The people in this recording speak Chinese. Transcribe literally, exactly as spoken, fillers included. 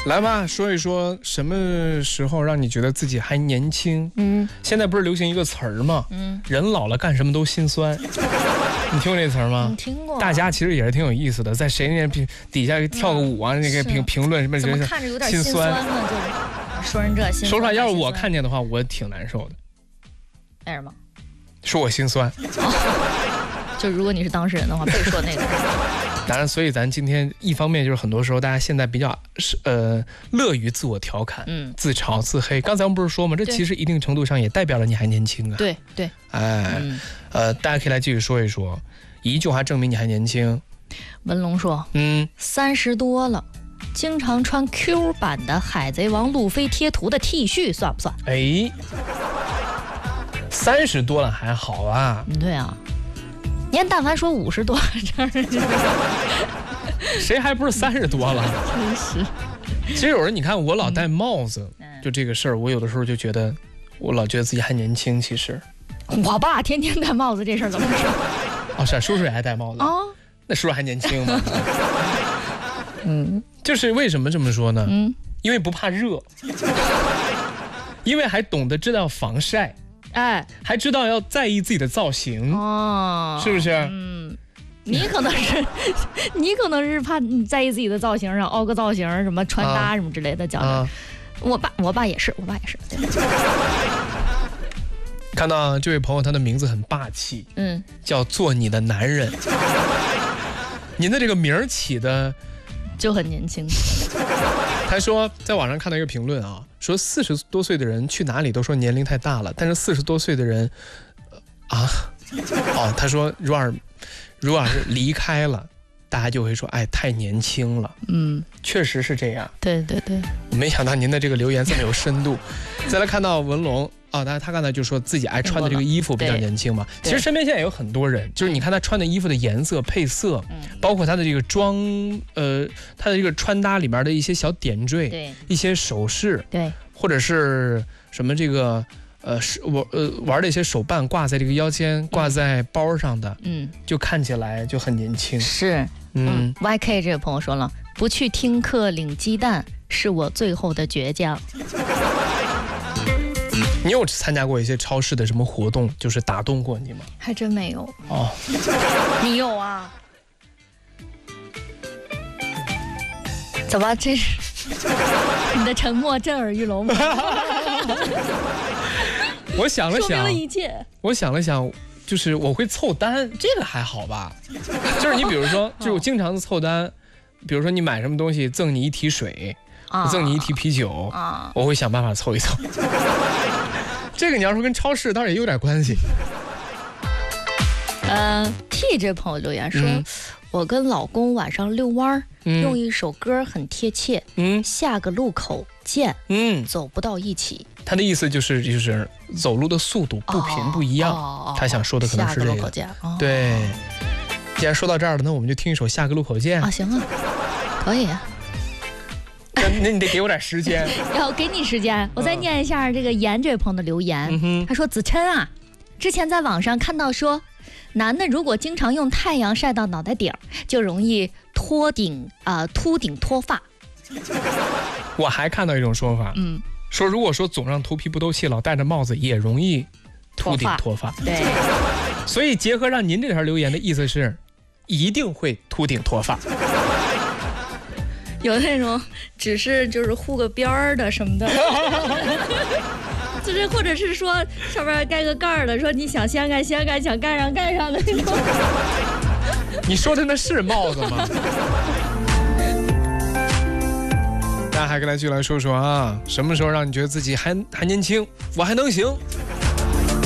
来吧，说一说什么时候让你觉得自己还年轻？嗯，现在不是流行一个词儿吗？嗯，人老了干什么都心酸。你听过这词儿吗？ 听过。 大家其实也是挺有意思的，在谁那底下跳个舞啊，嗯、那个评评论什么， 怎么看着有点心酸呢？就是说人这心酸。 说实话，要是我看见的话，我挺难受的。 为什么？ 说我心酸。 哦、就如果你是当事人的话，被说那个。 当然，所以咱今天一方面就是很多时候大家现在比较呃乐于自我调侃、嗯、自嘲、自黑。刚才我们不是说吗？这其实一定程度上也代表了你还年轻啊。 对对。 哎，嗯、呃，大家可以来继续说一说，一句话证明你还年轻。 文龙说， 嗯， 三十多了，经常穿 Q 版的海贼王路飞贴图的 T 恤算不算？ 哎，三十多了还好啊。 嗯，对啊。你看，但凡说五十多，这谁还不是三十多了？ 真是。 其实有人，你看我老戴帽子，嗯、就这个事儿，我有的时候就觉得，我老觉得自己还年轻。其实， 我爸天天戴帽子，这事儿怎么说？ 哦，是啊，叔叔也爱戴帽子哦。那叔叔还年轻吗？嗯，就是为什么这么说呢？嗯，因为不怕热，因为还懂得知道防晒。哎，还知道要在意自己的造型哦，是不是？嗯， 你可能是，你可能是怕你在意自己的造型，然后凹个造型，什么穿搭什么之类的，讲、啊、我爸，我爸也是，我爸也是。 看到这位朋友，他的名字很霸气，嗯，叫做你的男人。您的这个名儿起的就很年轻。 他说，在网上看到一个评论啊，说四十多岁的人去哪里都说年龄太大了，但是四十多岁的人，呃、啊，哦，他说如果如果是离开了，大家就会说，哎，太年轻了。嗯，确实是这样。 对对对， 没想到您的这个留言这么有深度。再来看到文龙。啊、哦，他他刚才就说自己爱穿的这个衣服比较年轻嘛。其实身边现在有很多人，就是你看他穿的衣服的颜色、配色，嗯、包括他的这个装，呃，他的这个穿搭里面的一些小点缀，对，一些首饰，对，或者是什么这个呃是我呃玩的一些手办挂在这个腰间、挂在包上的，嗯，就看起来就很年轻。 是，嗯 ，Y K 这位朋友说了，不去听课领鸡蛋是我最后的倔强。 你有参加过一些超市的什么活动，就是打动过你吗？ 还真没有哦。你有啊？怎么这是你的沉默震耳欲聋吗？ 我想了想，说明了一切。 我想了想，就是我会凑单，这个还好吧？就是你比如说，就是我经常的凑单，比如说你买什么东西赠你一提水，啊、赠你一提啤酒，啊、我会想办法凑一凑。这个你要说跟超市倒是也有点关系。 呃 T 这朋友留言说、嗯、我跟老公晚上遛弯、嗯、用一首歌很贴切，嗯，下个路口见，嗯，走不到一起。 他的意思就是就是走路的速度步频不一样、哦、他想说的可能是这个。下个路口见、哦、对。既然说到这儿了，那我们就听一首下个路口见啊。行啊，可以啊。 那你得给我点时间。 要给你时间，我再念一下这个严这位朋友的留言、嗯、他说，子琛啊，之前在网上看到说，男的如果经常用太阳晒到脑袋顶，就容易脱顶啊、呃、秃顶脱发。 我还看到一种说法，嗯，说如果说总让头皮不透气，老戴着帽子也容易秃顶脱发。 对， 所以结合上您这条留言的意思是，一定会秃顶脱发。 有那种只是就是护个边儿的什么的，就是或者是说上面盖个盖儿的，说你想掀盖掀盖，想盖上盖上的那种。 你说的那是帽子吗？大家还跟来继续来说说啊，什么时候让你觉得自己还还年轻，我还能行？